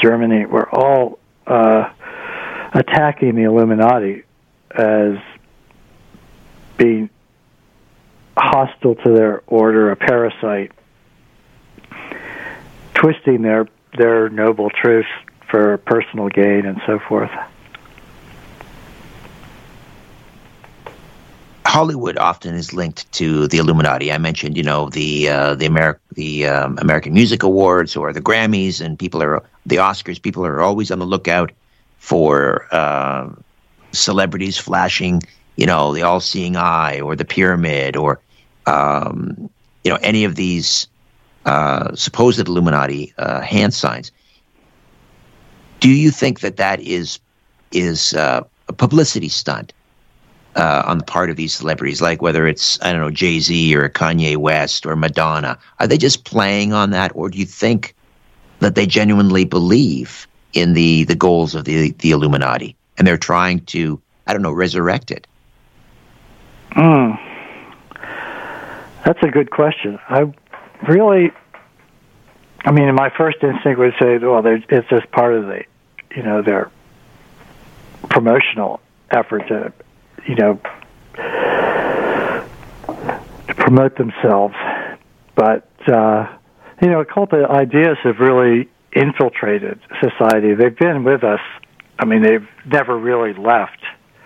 Germany were all attacking the Illuminati as being hostile to their order, a parasite, twisting their noble truths for personal gain and so forth. Hollywood often is linked to the Illuminati. I mentioned, the American Music Awards or the Grammys, and the Oscars. People are always on the lookout for celebrities flashing, the all-seeing eye or the pyramid or any of these supposed Illuminati hand signs. Do you think that is a publicity stunt on the part of these celebrities, like whether it's, I don't know, Jay-Z or Kanye West or Madonna? Are they just playing on that, or do you think that they genuinely believe in the goals of the Illuminati and they're trying to, I don't know, resurrect it? That's a good question. My first instinct would say, well, it's just part of their promotional effort to promote themselves. But, occult ideas have really infiltrated society. They've been with us. They've never really left.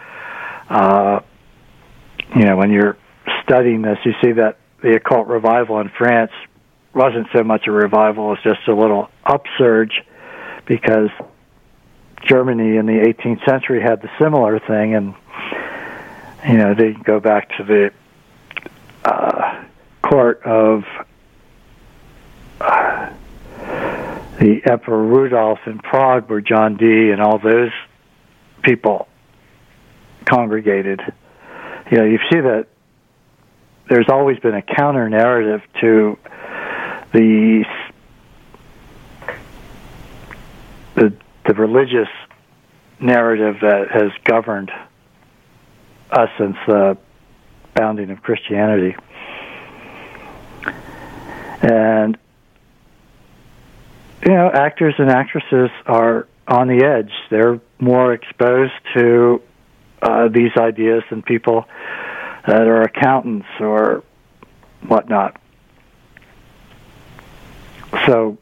When you're studying this, you see that the occult revival in France wasn't so much a revival as just a little upsurge, because Germany in the 18th century had the similar thing, and they go back to the court of the Emperor Rudolph in Prague, where John Dee and all those people congregated. You see that there's always been a counter-narrative to the religious narrative that has governed us since the founding of Christianity. And, actors and actresses are on the edge. They're more exposed to these ideas than people that are accountants or whatnot. So,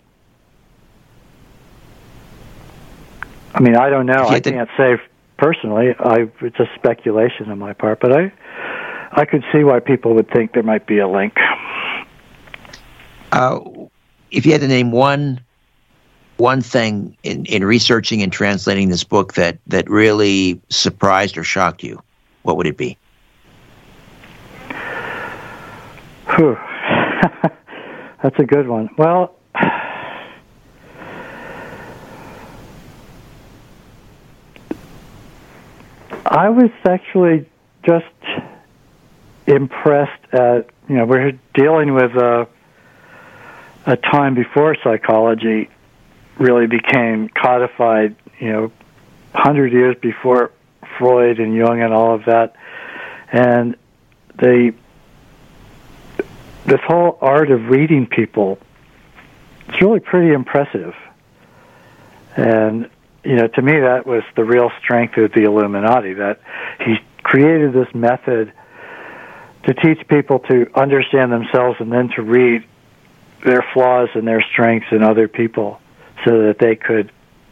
I don't know. I can't say personally. It's a speculation on my part, but I could see why people would think there might be a link. If you had to name one thing in researching and translating this book that really surprised or shocked you, what would it be? That's a good one. Well, I was actually just impressed at, we're dealing with a time before psychology really became codified, 100 years before Freud and Jung and all of that. And this whole art of reading people, it's really pretty impressive. And, to me, that was the real strength of the Illuminati, that he created this method to teach people to understand themselves and then to read their flaws and their strengths in other people so that they could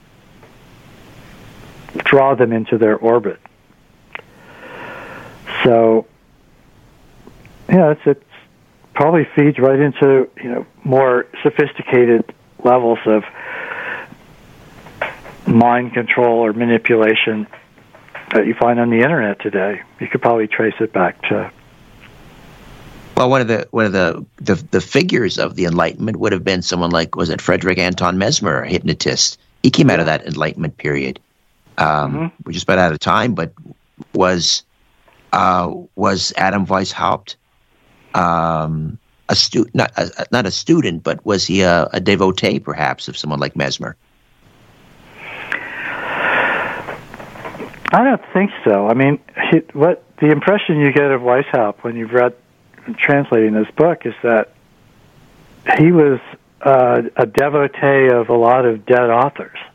draw them into their orbit. So, it probably feeds right into, more sophisticated levels of mind control or manipulation that you find on the internet today. You could probably trace it back to. Well, one of the figures of the Enlightenment would have been someone like, was it Frederick Anton Mesmer, a hypnotist? He came out of that Enlightenment period. We're just about out of time, but was Adam Weishaupt a student? Not a student, but was he a devotee, perhaps, of someone like Mesmer? I don't think so. What the impression you get of Weishaupt when you've read translating this book is that he was a devotee of a lot of dead authors.